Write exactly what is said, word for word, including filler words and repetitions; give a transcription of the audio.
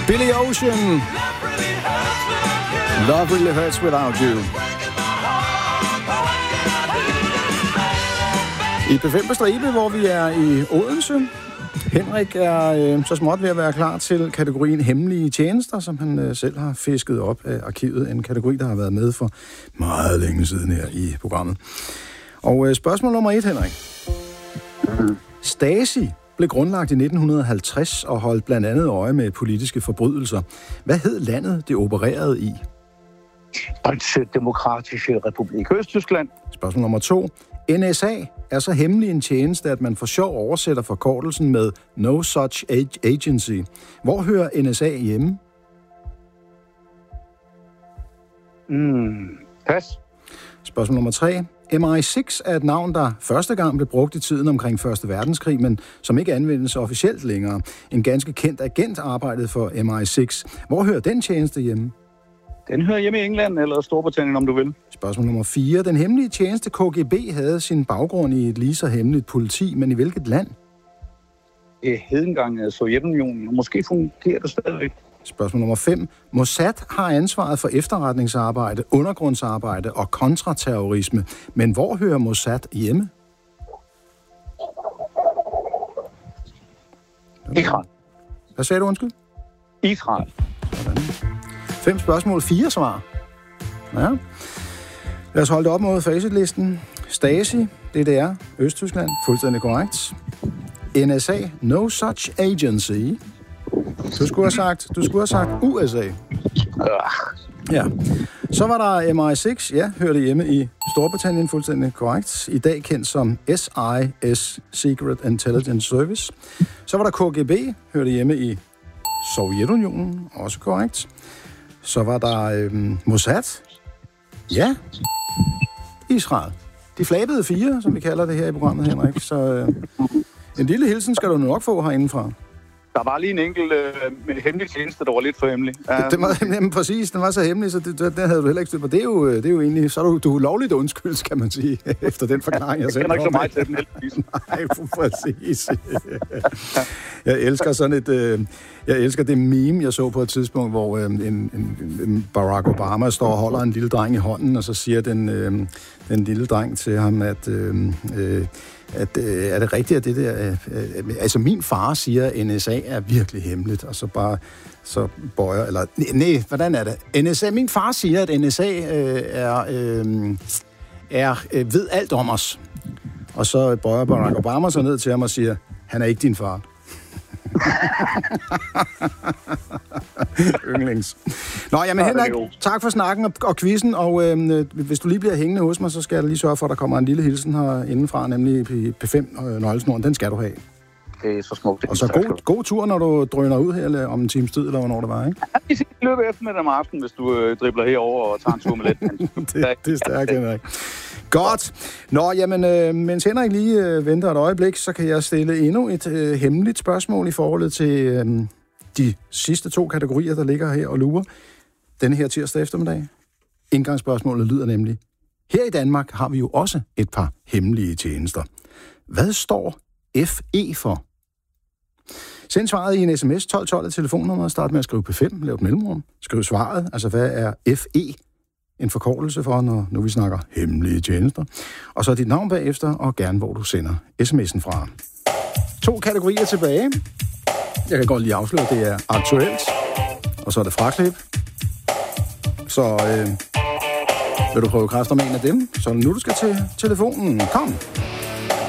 Billy Ocean. Love really hurts without you. I P fem på stribe, hvor vi er i Odense. Henrik er øh, så småt ved at være klar til kategorien hemmelige tjenester, som han øh, selv har fisket op af arkivet. En kategori, der har været med for meget længe siden her i programmet. Og øh, spørgsmål nummer et, Henrik. Stasi blev grundlagt i nitten halvtreds og holdt blandt andet øje med politiske forbrydelser. Hvad hed landet, det opererede i? Deutsche Demokratische Republik Østtyskland. Spørgsmål nummer to. N S A er så hemmelig en tjeneste, at man for sjov oversætter forkortelsen med No Such Agency. Hvor hører N S A hjemme? Mm, pas. Spørgsmål nummer tre. M I seks er et navn, der første gang blev brugt i tiden omkring første verdenskrig, men som ikke anvendes officielt længere. En ganske kendt agent arbejdede for M I seks. Hvor hører den tjeneste hjemme? Den hører hjemme i England eller Storbritannien, om du vil. Spørgsmål nummer fire. Den hemmelige tjeneste K G B havde sin baggrund i et lige så hemmeligt politi, men i hvilket land? Det hed engang Sovjetunionen, og måske fungerer det stadigvæk. Spørgsmål nummer fem. Mossad har ansvaret for efterretningsarbejde, undergrundsarbejde og kontraterrorisme. Men hvor hører Mossad hjemme? Israel. Hvad sagde du, undskyld? Israel. Sådan. Fem spørgsmål, fire svar. Ja. Lad os holde det op mod facitlisten. Stasi, D D R, Østtyskland, fuldstændig korrekt. N S A, No Such Agency. Du skulle have sagt, du skulle have sagt U S A. Ja. Så var der M I seks, ja, hørte hjemme i Storbritannien, fuldstændig korrekt. I dag kendt som S I S, Secret Intelligence Service. Så var der K G B, hørte hjemme i Sovjetunionen, også korrekt. Så var der øhm, Mossad. Ja. Israel. De flabede fire, som vi kalder det her i programmet, Henrik. Så øh, en lille hilsen skal du nok få herindefra. Der var lige en enkelt øh, med hemmelig tjeneste, der var lidt for hemmelig. Ja. Det, det var jamen, præcis, den var så hemmelig, så det, det, den havde du heller ikke styr på. Det er jo, det er jo egentlig, så er du, du er lovligt undskyldt, kan man sige, efter den forklaring, jeg selv har. Jeg kender ikke så meget til den. Nej, præcis. Jeg elsker sådan et, øh, jeg elsker det meme, jeg så på et tidspunkt, hvor øh, en, en, en Barack Obama står og holder en lille dreng i hånden, og så siger den, øh, den lille dreng til ham, at... Øh, øh, At, øh, er det rigtigt, at det der... Øh, øh, altså, min far siger, at N S A er virkelig hemmeligt, og så bare... Så bøjer... Eller... Nej, hvordan er det? N S A... Min far siger, at N S A øh, er... Øh, er øh, ved alt om os. Og så bøjer Barack Obama så ned til ham og siger, han er ikke din far. Yndlings. Nå, jamen Henrik, tak for snakken og, og quizzen, og øh, hvis du lige bliver hængende hos mig, så skal jeg lige sørge for, at der kommer en lille hilsen her indenfra, nemlig P fem øh, nøglesnoren. Den skal du have. Det er så smukt. Og så god, god tur, når du drøner ud her eller om en times tid, eller hvornår det var, ikke? Ja, vi skal løbe efter med dem om aftenen, hvis du øh, dribler herover og tager en tur med lidt. det, det er stærkt, Henrik. Godt. Nå, jamen, øh, mens Henrik lige øh, venter et øjeblik, så kan jeg stille endnu et øh, hemmeligt spørgsmål i forhold til øh, de sidste to kategorier, der ligger her og lurer denne her tirsdag eftermiddag. Indgangsspørgsmålet lyder nemlig, her i Danmark har vi jo også et par hemmelige tjenester. Hvad står F E for? Send svaret i en sms tolv tolv af telefonnummeret, start med at skrive P fem, lav et mellemrum, skriv svaret, altså hvad er F E? En forkortelse for, når nu vi snakker hemmelige tjenester. Og så dit navn bagefter, og gerne hvor du sender sms'en fra. To kategorier tilbage. Jeg kan godt lige afsløre, det er aktuelt, og så er det fraklip. Så øh, vil du prøve kræfter med en af dem, så nu du skal til telefonen. Kom!